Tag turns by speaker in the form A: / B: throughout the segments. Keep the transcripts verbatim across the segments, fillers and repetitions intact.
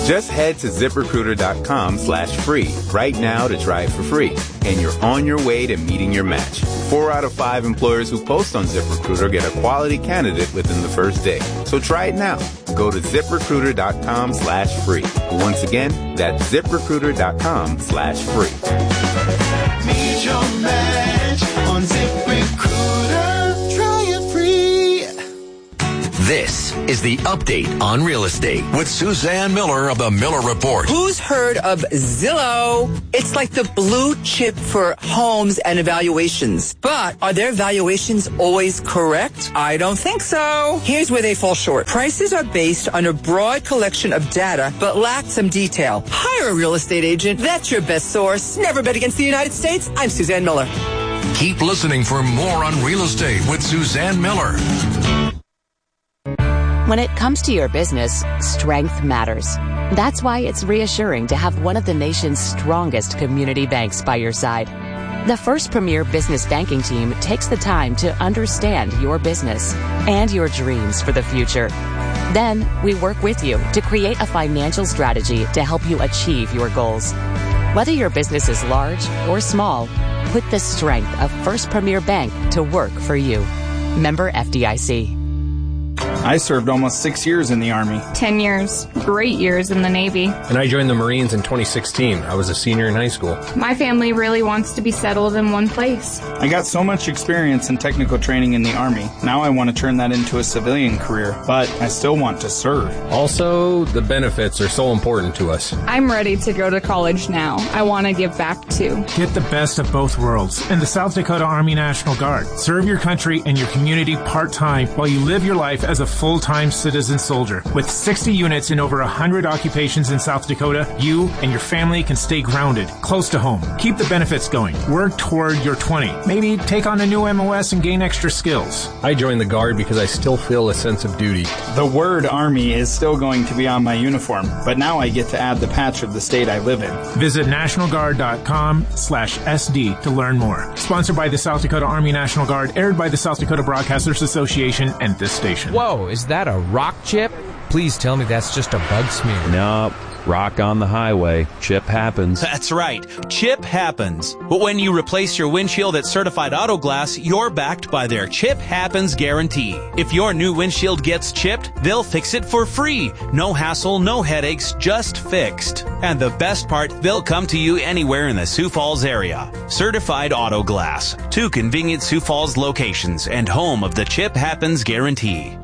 A: Just head to ZipRecruiter.com slash free right now to try it for free. And you're on your way to meeting your match. Four out of five employers who post on ZipRecruiter get a quality candidate within the first day. So try it now. Go to ZipRecruiter.com slash free. Once again, that's ZipRecruiter.com slash free.
B: Meet your match on ZipRecruiter. Try it free.
C: This is the Update on Real Estate with Suzanne Miller of the Miller Report.
D: Who's heard of Zillow? It's like the blue chip for homes and evaluations. But are their valuations always correct? I don't think so. Here's where they fall short. Prices are based on a broad collection of data, but lack some detail. Hire a real estate agent. That's your best source. Never bet against the United States. I'm Suzanne Miller.
C: Keep listening for more on real estate with Suzanne Miller.
E: When it comes to your business, strength matters. That's why it's reassuring to have one of the nation's strongest community banks by your side. The First Premier Business Banking Team takes the time to understand your business and your dreams for the future. Then, we work with you to create a financial strategy to help you achieve your goals. Whether your business is large or small, put the strength of First Premier Bank to work for you. Member F D I C.
F: I served almost six years in the Army.
G: Ten years. Great years in the Navy.
H: And I joined the Marines in twenty sixteen. I was a senior in high school.
G: My family really wants to be settled in one place.
F: I got so much experience in technical training in the Army. Now I want to turn that into a civilian career, but I still want to serve.
H: Also, the benefits are so important to us.
G: I'm ready to go to college now. I want to give back too.
I: Get the best of both worlds in the South Dakota Army National Guard. Serve your country and your community part-time while you live your life as a full-time citizen soldier. With sixty units in over one hundred occupations in South Dakota, you and your family can stay grounded, close to home. Keep the benefits going. Work toward your twenty. Maybe take on a new M O S and gain extra skills.
H: I joined the Guard because I still feel a sense of duty.
F: The word Army is still going to be on my uniform, but now I get to add the patch of the state I live in.
I: Visit nationalguard.com slash SD to learn more. Sponsored by the South Dakota Army National Guard, aired by the South Dakota Broadcasters Association and this station.
J: Whoa, is that a rock chip? Please tell me that's just a bug smear.
K: Nope. Rock on the highway. Chip happens.
L: That's right. Chip happens. But when you replace your windshield at Certified Auto Glass, you're backed by their Chip Happens guarantee. If your new windshield gets chipped, they'll fix it for free. No hassle, no headaches, just fixed. And the best part, they'll come to you anywhere in the Sioux Falls area. Certified Auto Glass. Two convenient Sioux Falls locations and home of the Chip Happens guarantee.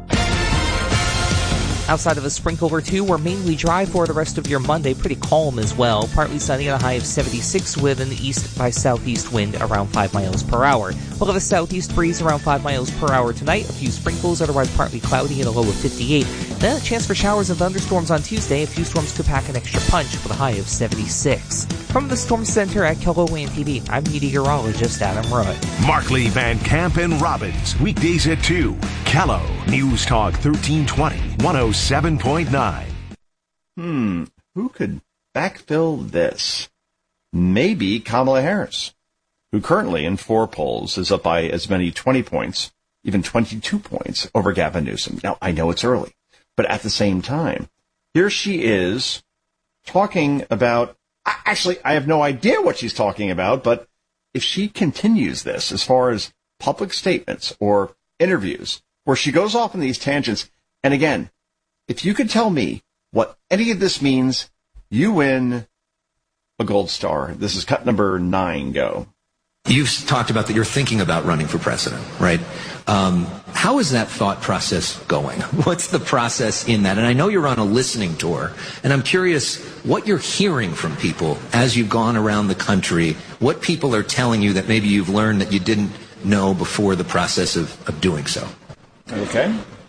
M: Outside of a sprinkle or two, we're mainly dry for the rest of your Monday. Pretty calm as well. Partly sunny at a high of seventy-six with an east by southeast wind around five miles per hour. We'll have a southeast breeze around five miles per hour tonight. A few sprinkles, otherwise partly cloudy and a low of fifty-eight. Then a chance for showers and thunderstorms on Tuesday. A few storms could pack an extra punch with a high of seventy-six. From the Storm Center at KELOWAN T V, I'm meteorologist Adam Rudd.
N: Markley, Van Camp, and Robbins. Weekdays at two. Kello News Talk thirteen twenty, one oh seven point nine.
O: Hmm, who could backfill this? Maybe Kamala Harris, who currently in four polls is up by as many twenty points, even twenty-two points over Gavin Newsom. Now, I know it's early, but at the same time, here she is talking about, actually, I have no idea what she's talking about, but if she continues this as far as public statements or interviews, where she goes off on these tangents, and again, if you could tell me what any of this means, you win a gold star. This is cut number nine. Go.
P: You've talked about that you're thinking about running for president, right? Um, how is that thought process going? What's the process in that? And I know you're on a listening tour, and I'm curious what you're hearing from people as you've gone around the country, what people are telling you that maybe you've learned that you didn't know before the process of, of doing so.
O: Okay.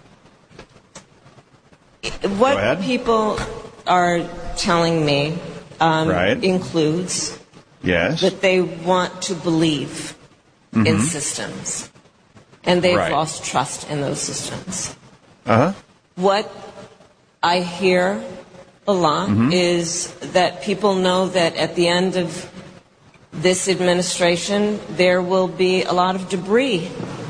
Q: What people are telling me um,
O: right.
Q: includes
O: yes.
Q: that they want to believe mm-hmm. in systems, and they've
O: right.
Q: lost trust in those systems.
O: Uh-huh.
Q: What I hear a lot mm-hmm. is that people know that at the end of this administration, there will be a lot of debris.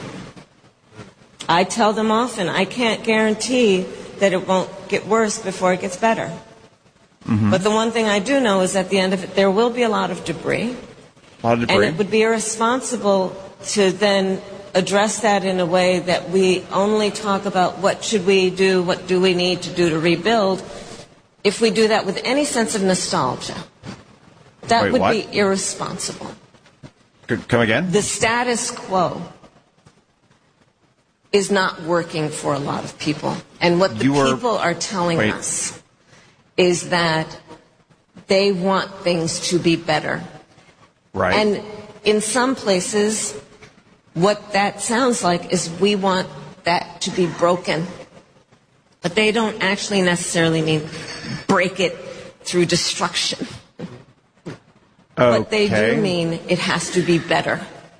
Q: I tell them often, I can't guarantee that it won't get worse before it gets better.
O: Mm-hmm.
Q: But the one thing I do know is at the end of it, there will be a lot of debris.
O: A lot of debris.
Q: And it would be irresponsible to then address that in a way that we only talk about what should we do, what do we need to do to rebuild, if we do that with any sense of nostalgia. That
O: Wait,
Q: would
O: what?
Q: be irresponsible.
O: Could, come again?
Q: The status quo is not working for a lot of people. And what the
O: You were-
Q: people are telling
O: Wait.
Q: us is that they want things to be better.
O: Right.
Q: And in some places, what that sounds like is we want that to be broken. But they don't actually necessarily mean break it through destruction.
O: Okay.
Q: But they do mean it has to be better.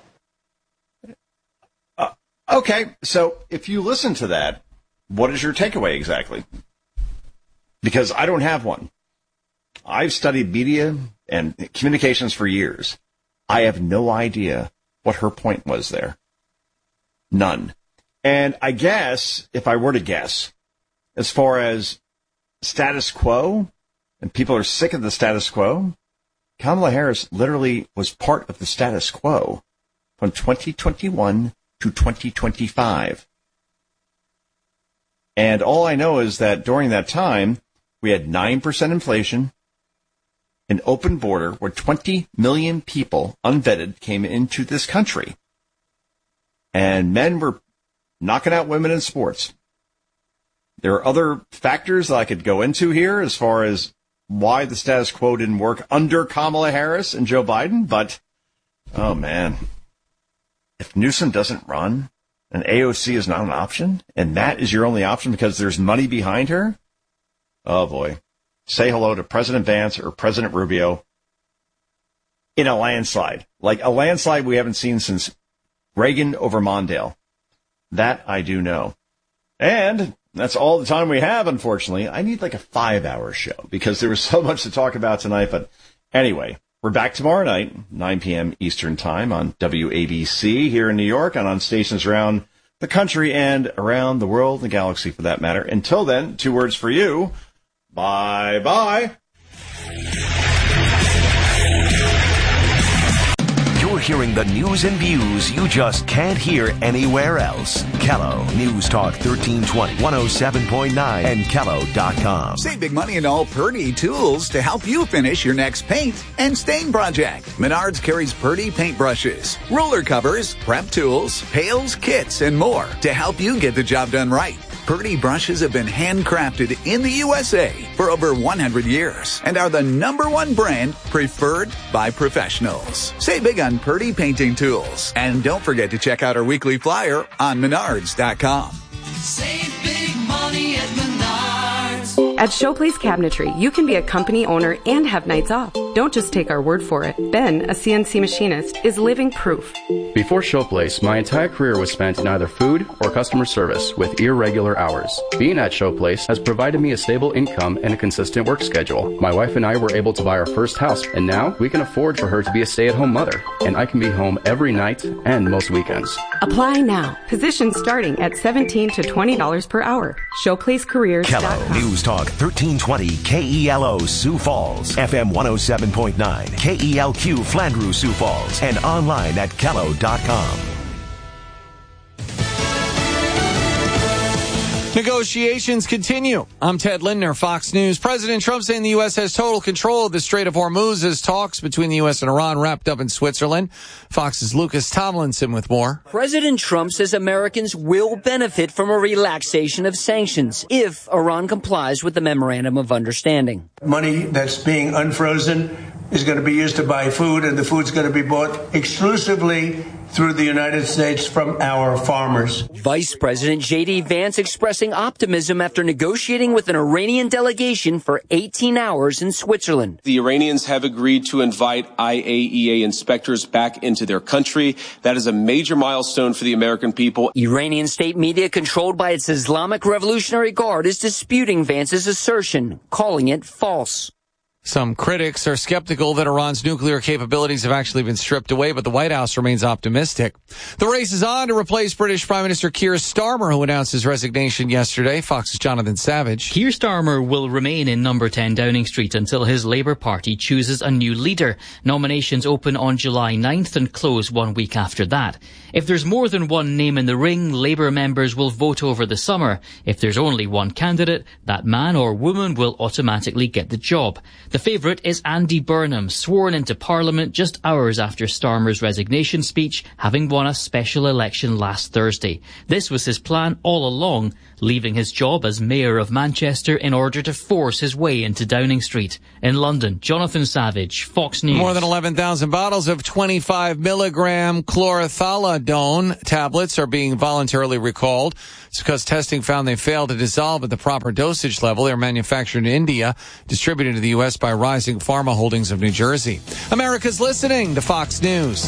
O: Uh, okay, so if you listen to that, what is your takeaway exactly? Because I don't have one. I've studied media and communications for years. I have no idea what her point was there. None. And I guess, if I were to guess, as far as status quo, and people are sick of the status quo, Kamala Harris literally was part of the status quo from twenty twenty-one to twenty twenty-five. And all I know is that during that time, we had nine percent inflation, an open border where twenty million people, unvetted, came into this country. And men were knocking out women in sports. There are other factors that I could go into here as far as why the status quo didn't work under Kamala Harris and Joe Biden, but, oh man, if Newsom doesn't run and A O C is not an option, and that is your only option because there's money behind her, oh boy, say hello to President Vance or President Rubio in a landslide. Like a landslide we haven't seen since Reagan over Mondale. That I do know. And that's all the time we have, unfortunately. I need like a five-hour show because there was so much to talk about tonight. But anyway, we're back tomorrow night, nine p.m. Eastern Time on W A B C here in New York and on stations around the country and around the world, the galaxy for that matter. Until then, two words for you. Bye-bye.
N: You're hearing the news and views you just can't hear anywhere else. Kello News Talk thirteen twenty, one oh seven point nine, and Kello dot com.
R: Save big money in all Purdy tools to help you finish your next paint and stain project. Menards carries Purdy paintbrushes, roller covers, prep tools, pails, kits, and more to help you get the job done right. Purdy brushes have been handcrafted in the U S A for over one hundred years and are the number one brand preferred by professionals. Save big on Purdy painting tools. And don't forget to check out our weekly flyer on menards dot com.
B: Save big money at Menards.
S: At Showplace Cabinetry, you can be a company owner and have nights off. Don't just take our word for it. Ben, a C N C machinist, is living proof.
K: Before Showplace, my entire career was spent in either food or customer service with irregular hours. Being at Showplace has provided me a stable income and a consistent work schedule. My wife and I were able to buy our first house, and now we can afford for her to be a stay-at-home mother, and I can be home every night and most weekends.
S: Apply now. Positions starting at seventeen to twenty dollars per hour. Showplace Careers.
N: Kello News Talk thirteen twenty K E L O Sioux Falls, F M one oh seven point nine, K E L Q Flandreau Sioux Falls, and online at Kello dot com.
T: Negotiations continue. I'm Ted Lindner, Fox News. President Trump saying the U S has total control of the Strait of Hormuz as talks between the U S and Iran wrapped up in Switzerland. Fox's Lucas Tomlinson with more.
U: President Trump says Americans will benefit from a relaxation of sanctions if Iran complies with the Memorandum of Understanding.
V: Money that's being unfrozen is going to be used to buy food, and the food's going to be bought exclusively through the United States from our farmers.
U: Vice President J D Vance expressing optimism after negotiating with an Iranian delegation for eighteen hours in Switzerland.
W: The Iranians have agreed to invite I A E A inspectors back into their country. That is a major milestone for the American people.
U: Iranian state media controlled by its Islamic Revolutionary Guard is disputing Vance's assertion, calling it false.
T: Some critics are skeptical that Iran's nuclear capabilities have actually been stripped away, but the White House remains optimistic. The race is on to replace British Prime Minister Keir Starmer, who announced his resignation yesterday. Fox's Jonathan Savage.
A: Keir Starmer will remain in number ten Downing Street until his Labour Party chooses a new leader. Nominations open on July ninth and close one week after that. If there's more than one name in the ring, Labour members will vote over the summer. If there's only one candidate, that man or woman will automatically get the job. The favourite is Andy Burnham, sworn into Parliament just hours after Starmer's resignation speech, having won a special election last Thursday. This was his plan all along, leaving his job as Mayor of Manchester in order to force his way into Downing Street. In London, Jonathan Savage, Fox News.
T: More than eleven thousand bottles of twenty-five milligram chlorothalidone tablets are being voluntarily recalled. It's because testing found they failed to dissolve at the proper dosage level. They're manufactured in India, distributed to the U S by Rising Pharma Holdings of New Jersey. America's listening to Fox News.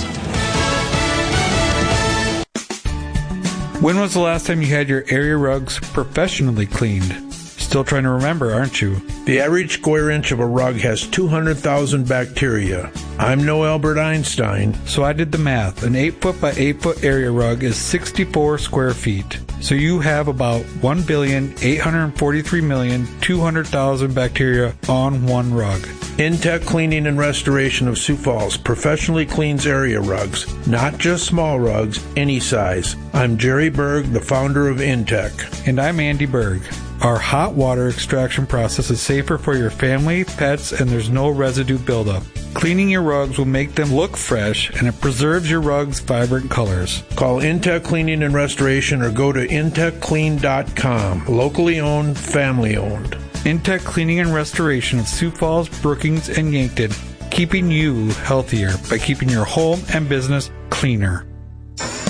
C: When was the last time you had your area rugs professionally cleaned? Still trying to remember, aren't you?
D: The average square inch of a rug has two hundred thousand bacteria. I'm no Albert Einstein.
C: So I did the math. An eight foot by eight foot area rug is sixty-four square feet. So you have about one billion eight hundred forty-three million two hundred thousand bacteria on one rug.
D: Intech Cleaning and Restoration of Sioux Falls professionally cleans area rugs, not just small rugs, any size. I'm Jerry Berg, the founder of Intech.
C: And I'm Andy Berg. Our hot water extraction process is safer for your family, pets, and there's no residue buildup. Cleaning your rugs will make them look fresh, and it preserves your rugs' vibrant colors.
D: Call Intech Cleaning and Restoration or go to intech clean dot com. Locally owned, family owned.
C: Intech Cleaning and Restoration of Sioux Falls, Brookings, and Yankton, keeping you healthier by keeping your home and business cleaner.